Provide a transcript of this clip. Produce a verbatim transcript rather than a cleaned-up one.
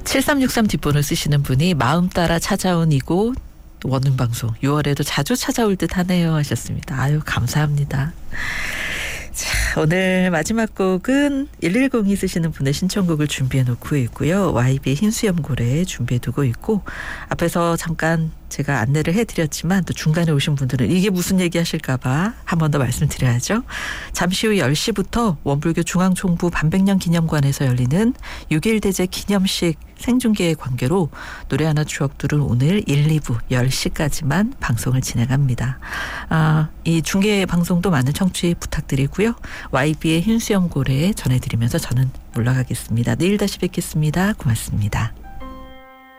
칠삼육삼 뒷번호 쓰시는 분이 마음 따라 찾아온 이곳 원음방송 유월에도 자주 찾아올 듯 하네요 하셨습니다. 아유 감사합니다. 자, 오늘 마지막 곡은 일일공이 쓰시는 분의 신청곡을 준비해 놓고 있고요. 와이비의 흰수염고래 준비해 두고 있고 앞에서 잠깐 제가 안내를 해드렸지만 또 중간에 오신 분들은 이게 무슨 얘기 하실까 봐 한 번 더 말씀드려야죠. 잠시 후 열 시부터 원불교 중앙총부 반백년 기념관에서 열리는 육일 대제 기념식 생중계의 관계로 노래 하나 추억들은 오늘 일, 이 부 열 시까지만 방송을 진행합니다. 아, 이 중계 방송도 많은 청취 부탁드리고요. 와이비의 흰수염고래 전해드리면서 저는 물러가겠습니다. 내일 다시 뵙겠습니다. 고맙습니다.